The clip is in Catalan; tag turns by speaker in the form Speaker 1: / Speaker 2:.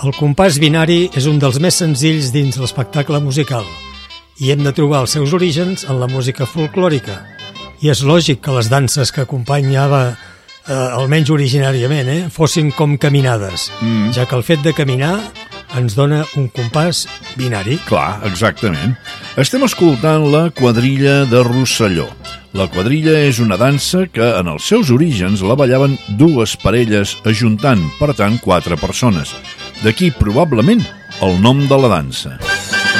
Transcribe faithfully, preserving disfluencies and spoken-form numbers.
Speaker 1: El compàs binari és un dels més senzills dins l'espectacle musical i hem de trobar els seus orígens en la música folclòrica. I és lògic que les danses que acompanyava, eh, almenys originàriament, eh, fossin com caminades, mm. ja que el fet de caminar ens dona un compàs binari.
Speaker 2: Clar, exactament. Estem escoltant la quadrilla de Rosselló. La quadrilla és una dansa que en els seus orígens la ballaven dues parelles ajuntant, per tant, quatre persones. D'aquí, probablement, el nom de la dansa.